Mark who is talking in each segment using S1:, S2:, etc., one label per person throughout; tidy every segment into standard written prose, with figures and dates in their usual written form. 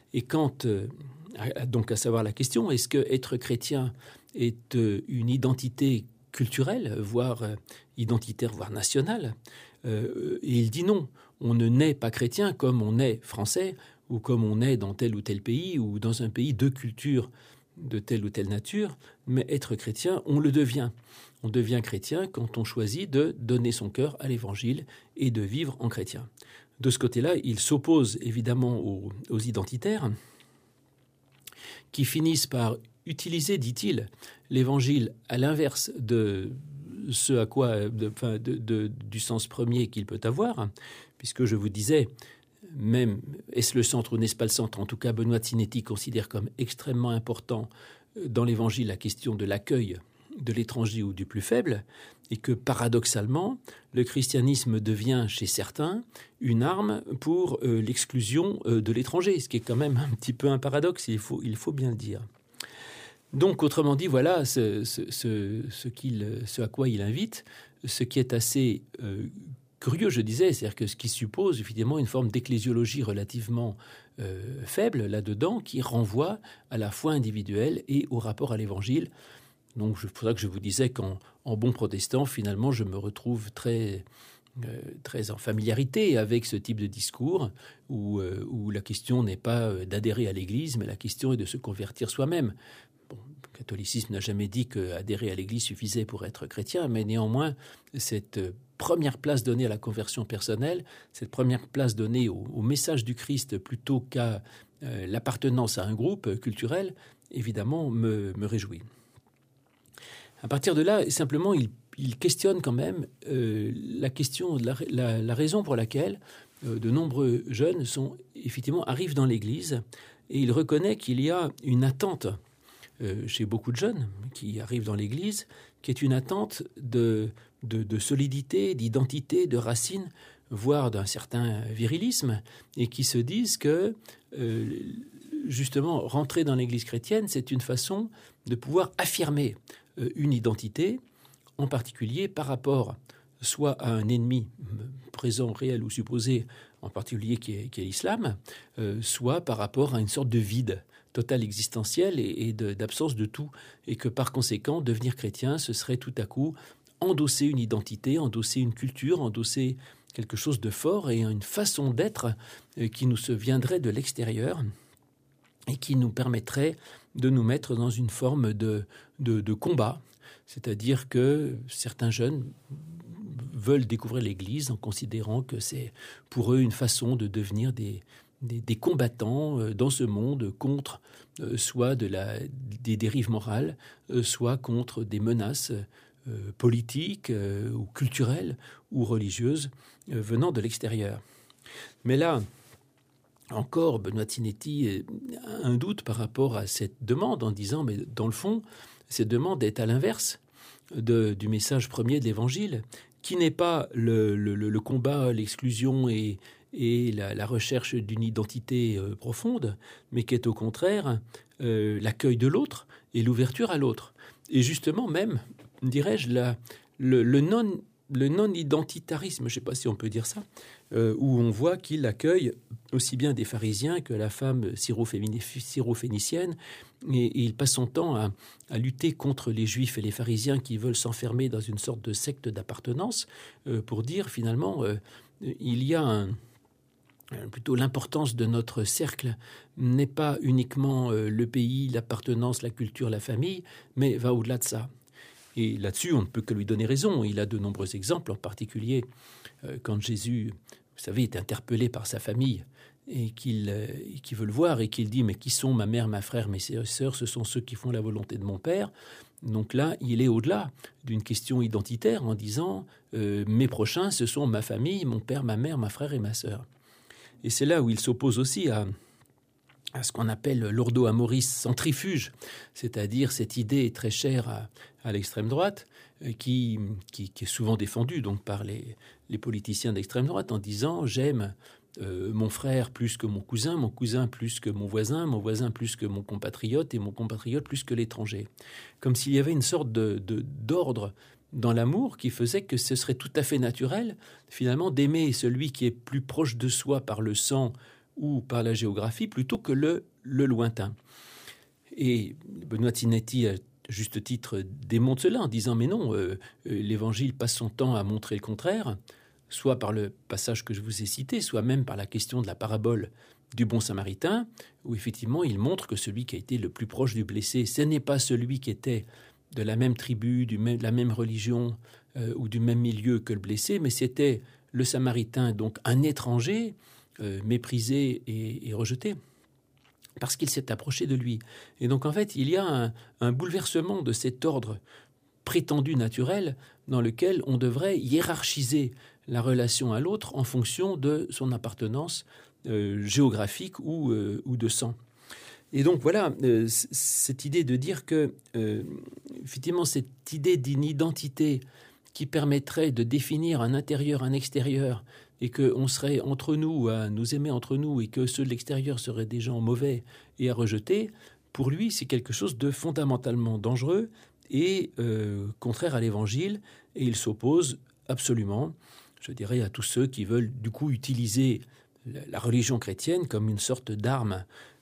S1: Et donc à savoir la question, est-ce que être chrétien est une identité culturelle, voire identitaire, voire nationale? Et il dit non, on ne naît pas chrétien comme on est français, ou comme on est dans tel ou tel pays, ou dans un pays de culture de telle ou telle nature, mais être chrétien, on le devient. On devient chrétien quand on choisit de donner son cœur à l'Évangile et de vivre en chrétien. De ce côté-là, il s'oppose évidemment aux identitaires qui finissent par utiliser, dit-il, l'Évangile à l'inverse de ce à quoi, du sens premier qu'il peut avoir, puisque je vous disais, même est-ce le centre ou n'est-ce pas le centre, en tout cas Benoît de Sinetti considère comme extrêmement important dans l'Évangile la question de l'accueil de l'étranger ou du plus faible, et que paradoxalement, le christianisme devient chez certains une arme pour l'exclusion de l'étranger, ce qui est quand même un petit peu un paradoxe, il faut bien le dire. Donc, autrement dit, voilà ce à quoi il invite, ce qui est assez curieux, je disais, c'est-à-dire que ce qui suppose évidemment une forme d'ecclésiologie relativement faible là-dedans, qui renvoie à la foi individuelle et au rapport à l'Évangile. Donc, c'est pour ça que je vous disais qu'en bon protestant, finalement, je me retrouve très en familiarité avec ce type de discours où la question n'est pas d'adhérer à l'Église, mais la question est de se convertir soi-même. Bon, le catholicisme n'a jamais dit qu'adhérer à l'Église suffisait pour être chrétien, mais néanmoins, cette première place donnée à la conversion personnelle, cette première place donnée au message du Christ plutôt qu'à l'appartenance à un groupe culturel, évidemment, me réjouit. À partir de là, simplement, il questionne quand même la question, la raison pour laquelle de nombreux jeunes arrivent dans l'Église, et il reconnaît qu'il y a une attente chez beaucoup de jeunes qui arrivent dans l'Église, qui est une attente de solidité, d'identité, de racines, voire d'un certain virilisme, et qui se disent que justement, rentrer dans l'Église chrétienne, c'est une façon de pouvoir affirmer une identité, en particulier par rapport soit à un ennemi présent, réel ou supposé, en particulier qui est l'islam, soit par rapport à une sorte de vide total existentiel et d'absence de tout, et que par conséquent, devenir chrétien, ce serait tout à coup endosser une identité, endosser une culture, endosser quelque chose de fort et une façon d'être qui nous viendrait de l'extérieur et qui nous permettrait de nous mettre dans une forme de combat. C'est-à-dire que certains jeunes veulent découvrir l'Église en considérant que c'est pour eux une façon de devenir des combattants dans ce monde contre soit des dérives morales, soit contre des menaces politiques ou culturelles ou religieuses venant de l'extérieur. Mais là, encore, Benoît de Sinetti a un doute par rapport à cette demande en disant, mais dans le fond, cette demande est à l'inverse du message premier de l'Évangile, qui n'est pas le combat, l'exclusion et la recherche d'une identité profonde, mais qui est au contraire l'accueil de l'autre et l'ouverture à l'autre. Et justement même, dirais-je, le non-identitarisme, je ne sais pas si on peut dire ça, où on voit qu'il accueille aussi bien des pharisiens que la femme syrophénicienne, et il passe son temps à lutter contre les juifs et les pharisiens qui veulent s'enfermer dans une sorte de secte d'appartenance, pour dire finalement, il y a plutôt l'importance de notre cercle n'est pas uniquement le pays, l'appartenance, la culture, la famille, mais va au-delà de ça. Et là-dessus, on ne peut que lui donner raison. Il a de nombreux exemples, en particulier quand Jésus, vous savez, est interpellé par sa famille et qu'il veut le voir et qu'il dit « Mais qui sont ma mère, ma frère, mes sœurs? Ce sont ceux qui font la volonté de mon Père. » Donc là, il est au-delà d'une question identitaire en disant « Mes prochains, ce sont ma famille, mon père, ma mère, ma frère et ma sœur. » Et c'est là où il s'oppose aussi à ce qu'on appelle l'ordo amoris centrifuge, c'est-à-dire cette idée très chère à l'extrême droite, qui est souvent défendue donc par les politiciens d'extrême droite en disant « j'aime mon frère plus que mon cousin plus que mon voisin plus que mon compatriote et mon compatriote plus que l'étranger ». Comme s'il y avait une sorte d'ordre dans l'amour qui faisait que ce serait tout à fait naturel finalement d'aimer celui qui est plus proche de soi par le sang ou par la géographie plutôt que le lointain. Et Benoît Tinetti, à juste titre, démontre cela en disant mais non, l'Évangile passe son temps à montrer le contraire, soit par le passage que je vous ai cité, soit même par la question de la parabole du bon samaritain, où effectivement il montre que celui qui a été le plus proche du blessé, ce n'est pas celui qui était de la même tribu, de la même religion ou du même milieu que le blessé, mais c'était le samaritain, donc un étranger, méprisé et rejeté, parce qu'il s'est approché de lui. Et donc en fait, il y a un bouleversement de cet ordre prétendu naturel dans lequel on devrait hiérarchiser la relation à l'autre en fonction de son appartenance géographique ou de sang. Et donc voilà, cette idée de dire que, effectivement, cette idée d'une identité qui permettrait de définir un intérieur, un extérieur, et qu'on serait entre nous à nous aimer entre nous, et que ceux de l'extérieur seraient des gens mauvais et à rejeter, pour lui, c'est quelque chose de fondamentalement dangereux et contraire à l'Évangile, et il s'oppose absolument, je dirais, à tous ceux qui veulent du coup utiliser la religion chrétienne comme une sorte d'arme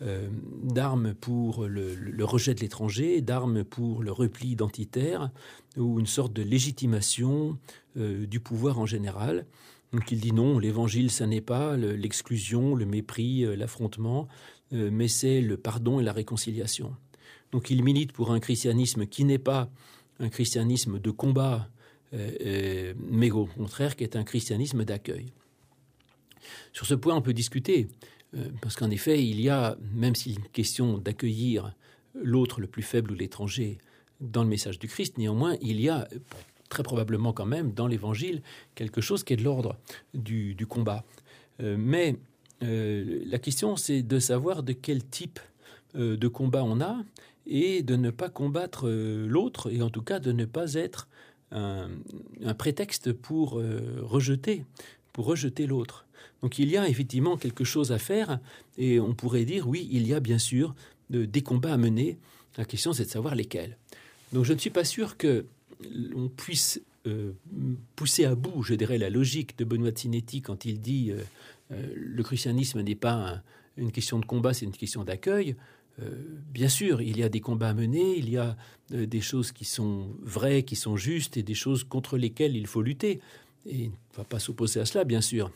S1: pour le rejet de l'étranger, d'arme pour le repli identitaire, ou une sorte de légitimation du pouvoir en général. Donc il dit non, l'Évangile, ça n'est pas l'exclusion, le mépris, l'affrontement, mais c'est le pardon et la réconciliation. Donc il milite pour un christianisme qui n'est pas un christianisme de combat, mais au contraire qui est un christianisme d'accueil. Sur ce point, on peut discuter, parce qu'en effet, il y a, même s'il est une question d'accueillir l'autre, le plus faible ou l'étranger, dans le message du Christ, néanmoins, il y a très probablement quand même dans l'Évangile quelque chose qui est de l'ordre du combat. Mais la question, c'est de savoir de quel type de combat on a et de ne pas combattre l'autre, et en tout cas de ne pas être un prétexte pour rejeter l'autre. Donc il y a effectivement quelque chose à faire, et on pourrait dire, oui, il y a bien sûr des combats à mener. La question, c'est de savoir lesquels. Donc je ne suis pas sûr qu'on puisse pousser à bout, je dirais, la logique de Benoît Tinetti quand il dit le christianisme n'est pas une question de combat, c'est une question d'accueil. Bien sûr, il y a des combats à mener, il y a des choses qui sont vraies, qui sont justes, et des choses contre lesquelles il faut lutter. Et il ne va pas s'opposer à cela, bien sûr.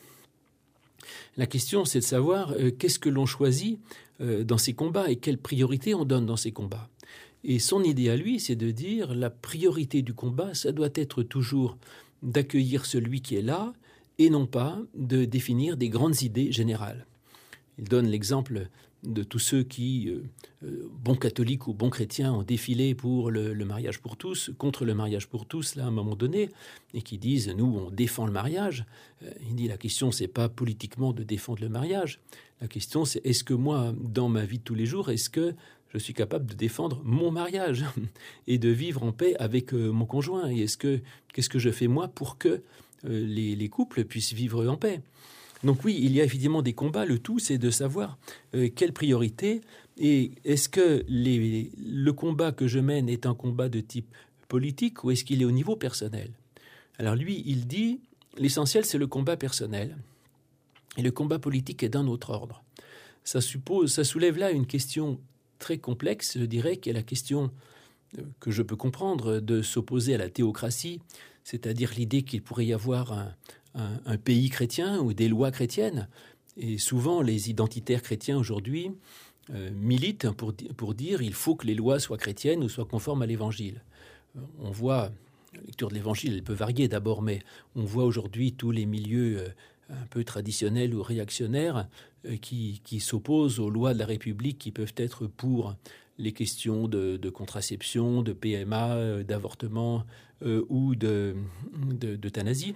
S1: La question, c'est de savoir qu'est-ce que l'on choisit dans ces combats et quelle priorité on donne dans ces combats. Et son idée à lui, c'est de dire la priorité du combat, ça doit être toujours d'accueillir celui qui est là et non pas de définir des grandes idées générales. Il donne l'exemple de tous ceux qui, bons catholiques ou bons chrétiens, ont défilé pour le mariage pour tous, contre le mariage pour tous, là, à un moment donné, et qui disent, nous, on défend le mariage. Il dit, la question, c'est pas politiquement de défendre le mariage. La question, c'est, est-ce que moi, dans ma vie de tous les jours, est-ce que je suis capable de défendre mon mariage et de vivre en paix avec mon conjoint? Et qu'est-ce que je fais, moi, pour que les couples puissent vivre en paix? Donc oui, il y a évidemment des combats. Le tout, c'est de savoir quelle priorité, et est-ce que le combat que je mène est un combat de type politique ou est-ce qu'il est au niveau personnel? Alors lui, il dit, l'essentiel, c'est le combat personnel. Et le combat politique est d'un autre ordre. Ça soulève là une question très complexe, je dirais, qui est la question que je peux comprendre de s'opposer à la théocratie, c'est-à-dire l'idée qu'il pourrait y avoir un pays chrétien ou des lois chrétiennes. Et souvent, les identitaires chrétiens aujourd'hui militent pour dire il faut que les lois soient chrétiennes ou soient conformes à l'Évangile. On voit, la lecture de l'Évangile, elle peut varier d'abord, mais on voit aujourd'hui tous les milieux un peu traditionnels ou réactionnaires qui s'opposent aux lois de la République qui peuvent être pour les questions de contraception, de PMA, d'avortement ou d'euthanasie,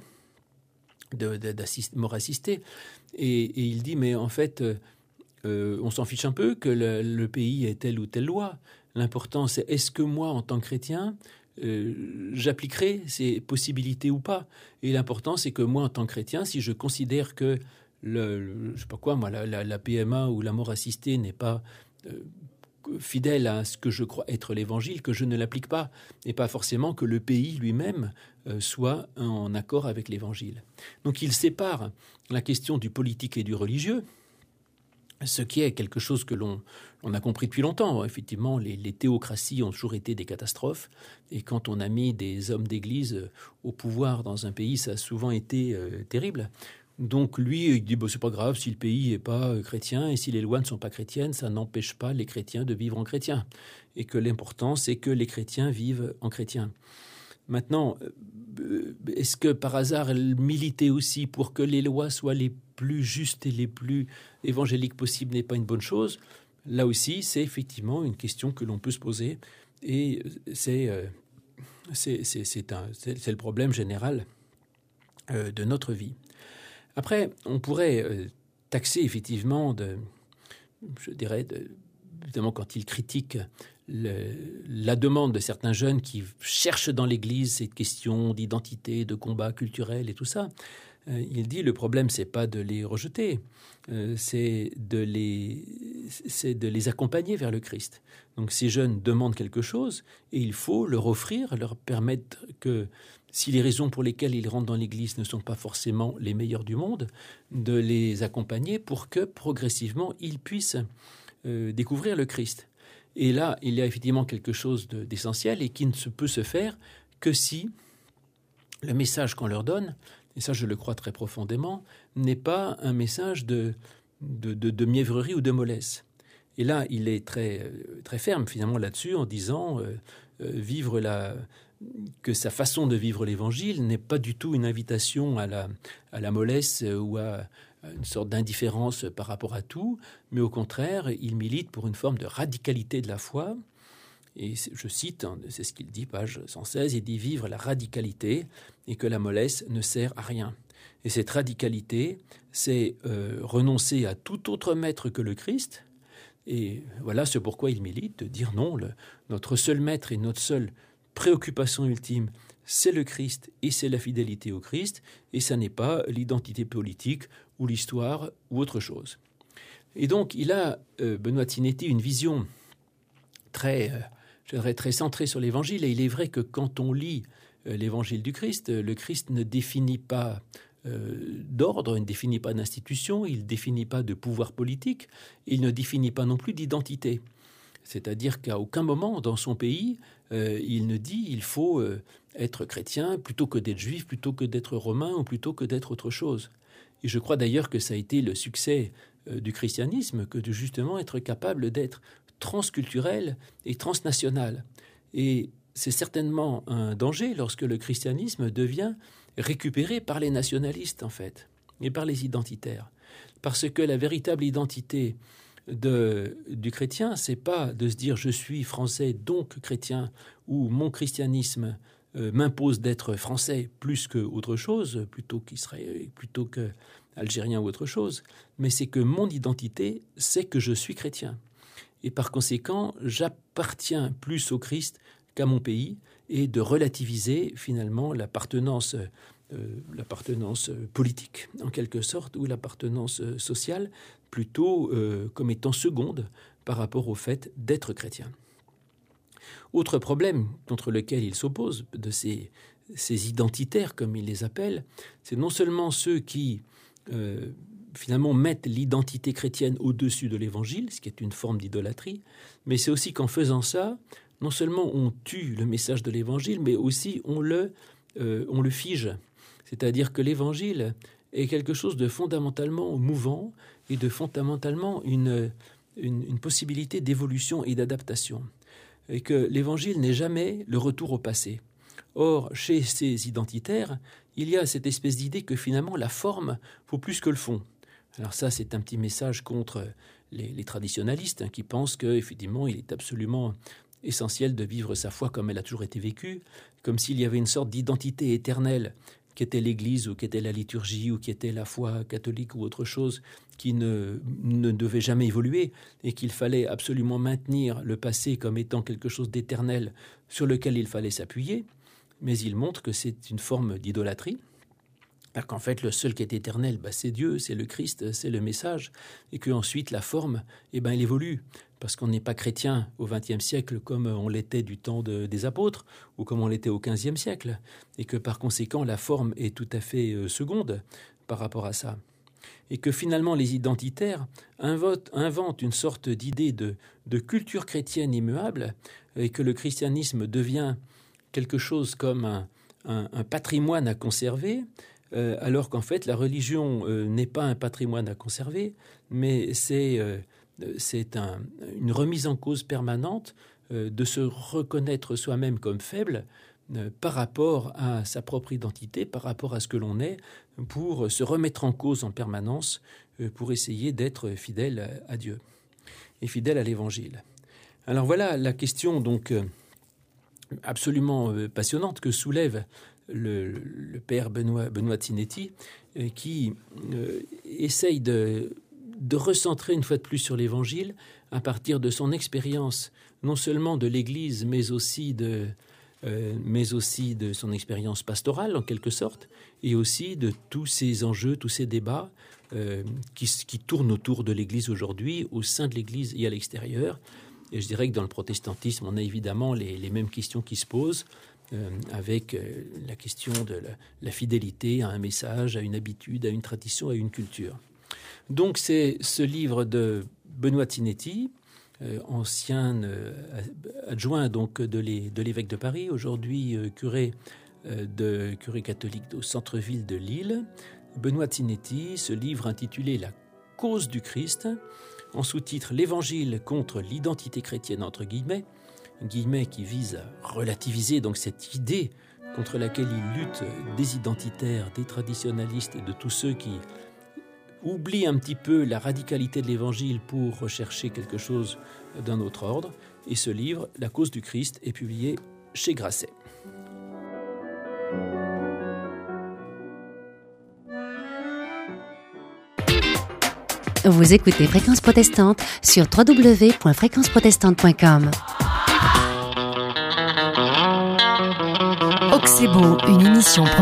S1: mort assistée. Et il dit, mais en fait, on s'en fiche un peu que le pays ait telle ou telle loi. L'important, c'est est-ce que moi, en tant que chrétien, j'appliquerai ces possibilités ou pas? Et l'important, c'est que moi, en tant que chrétien, si je considère que je sais pas quoi, moi, la PMA ou la mort assistée n'est pas fidèle à ce que je crois être l'Évangile, que je ne l'applique pas, et pas forcément que le pays lui-même soit en accord avec l'Évangile. Donc il sépare la question du politique et du religieux, Ce qui est quelque chose que l'on a compris depuis longtemps. Effectivement, les théocraties ont toujours été des catastrophes. Et quand on a mis des hommes d'église au pouvoir dans un pays, ça a souvent été terrible. Donc lui, il dit c'est pas grave si le pays n'est pas chrétien et si les lois ne sont pas chrétiennes, ça n'empêche pas les chrétiens de vivre en chrétien. Et que l'important, c'est que les chrétiens vivent en chrétien. Maintenant, est-ce que par hasard elle militait aussi pour que les lois soient les plus justes et les plus évangéliques possibles n'est pas une bonne chose? Là aussi, c'est effectivement une question que l'on peut se poser, et c'est le problème général de notre vie. Après, on pourrait taxer effectivement évidemment quand il critique la demande de certains jeunes qui cherchent dans l'Église cette question d'identité, de combat culturel et tout ça. Il dit le problème, c'est pas de les rejeter, c'est de les accompagner vers le Christ. Donc ces jeunes demandent quelque chose et il faut leur offrir, leur permettre que, si les raisons pour lesquelles ils rentrent dans l'Église ne sont pas forcément les meilleures du monde, de les accompagner pour que progressivement ils puissent découvrir le Christ. Et là, il y a effectivement quelque chose d'essentiel et qui ne peut se faire que si le message qu'on leur donne, et ça je le crois très profondément, n'est pas un message de mièvrerie ou de mollesse. Et là, il est très, très ferme finalement là-dessus en disant que sa façon de vivre l'Évangile n'est pas du tout une invitation à la mollesse ou à une sorte d'indifférence par rapport à tout, mais au contraire, il milite pour une forme de radicalité de la foi. Et je cite, c'est ce qu'il dit, page 116, il dit « Vivre la radicalité et que la mollesse ne sert à rien ». Et cette radicalité, c'est renoncer à tout autre maître que le Christ. Et voilà ce pourquoi il milite, de dire non, notre seul maître et notre seule préoccupation ultime, c'est le Christ et c'est la fidélité au Christ, et ça n'est pas l'identité politique ou l'histoire ou autre chose. Et donc, il a, Benoît Zinetti, une vision très centrée sur l'Évangile, et il est vrai que quand on lit l'Évangile du Christ, le Christ ne définit pas d'ordre, il ne définit pas d'institution, il ne définit pas de pouvoir politique, il ne définit pas non plus d'identité. C'est-à-dire qu'à aucun moment dans son pays, il ne dit il faut être chrétien plutôt que d'être juif, plutôt que d'être romain ou plutôt que d'être autre chose. Et je crois d'ailleurs que ça a été le succès du christianisme que de justement être capable d'être transculturel et transnational. Et c'est certainement un danger lorsque le christianisme devient récupéré par les nationalistes en fait et par les identitaires. Parce que la véritable identité du chrétien, c'est pas de se dire je suis français donc chrétien ou mon christianisme m'impose d'être français plus qu'autre chose, plutôt que algérien ou autre chose, mais c'est que mon identité, c'est que je suis chrétien. Et par conséquent, j'appartiens plus au Christ qu'à mon pays, et de relativiser finalement l'appartenance politique, en quelque sorte, ou l'appartenance sociale, plutôt comme étant seconde par rapport au fait d'être chrétien. Autre problème contre lequel il s'oppose, de ces identitaires, comme il les appelle, c'est non seulement ceux qui, finalement, mettent l'identité chrétienne au-dessus de l'Évangile, ce qui est une forme d'idolâtrie, mais c'est aussi qu'en faisant ça, non seulement on tue le message de l'Évangile, mais aussi on le fige. C'est-à-dire que l'Évangile est quelque chose de fondamentalement mouvant et de fondamentalement une possibilité d'évolution et d'adaptation. Et que l'Évangile n'est jamais le retour au passé. Or, chez ces identitaires, il y a cette espèce d'idée que finalement la forme vaut plus que le fond. Alors ça, c'est un petit message contre les traditionalistes qui pensent qu'effectivement, il est absolument essentiel de vivre sa foi comme elle a toujours été vécue, comme s'il y avait une sorte d'identité éternelle qui était l'Église ou qui était la liturgie ou qui était la foi catholique ou autre chose qui ne devait jamais évoluer et qu'il fallait absolument maintenir le passé comme étant quelque chose d'éternel sur lequel il fallait s'appuyer. Mais il montre que c'est une forme d'idolâtrie, alors qu'en fait le seul qui est éternel, c'est Dieu, c'est le Christ, c'est le message, et qu'ensuite la forme, elle évolue, parce qu'on n'est pas chrétien au XXe siècle comme on l'était du temps des apôtres, ou comme on l'était au XVe siècle, et que par conséquent la forme est tout à fait seconde par rapport à ça. et que finalement les identitaires inventent une sorte d'idée de culture chrétienne immuable, et que le christianisme devient quelque chose comme un patrimoine à conserver, alors qu'en fait la religion n'est pas un patrimoine à conserver, mais c'est une remise en cause permanente de se reconnaître soi-même comme faible par rapport à sa propre identité, par rapport à ce que l'on est, pour se remettre en cause en permanence, pour essayer d'être fidèle à Dieu et fidèle à l'Évangile. Alors voilà la question donc absolument passionnante que soulève le père Benoît Zinetti, qui essaye de recentrer une fois de plus sur l'Évangile à partir de son expérience, non seulement de l'Église, mais aussi de son expérience pastorale en quelque sorte, et aussi de tous ces enjeux, tous ces débats qui tournent autour de l'Église aujourd'hui, au sein de l'Église et à l'extérieur. Et je dirais que dans le protestantisme, on a évidemment les mêmes questions qui se posent, avec la question de la fidélité à un message, à une habitude, à une tradition, à une culture. Donc c'est ce livre de Benoît Zinetti, ancien adjoint donc de l'évêque de Paris, aujourd'hui curé catholique au centre-ville de Lille. Benoît Zinetti, ce livre intitulé « La cause du Christ », en sous-titre « L'Évangile contre l'identité chrétienne » entre guillemets qui vise à relativiser donc cette idée contre laquelle il lutte des identitaires, des traditionalistes et de tous ceux qui oublient un petit peu la radicalité de l'Évangile pour rechercher quelque chose d'un autre ordre. Et ce livre, La cause du Christ, est publié chez Grasset.
S2: Vous écoutez Fréquence Protestante sur www.fréquenceprotestante.com.
S3: Oxébo, une émission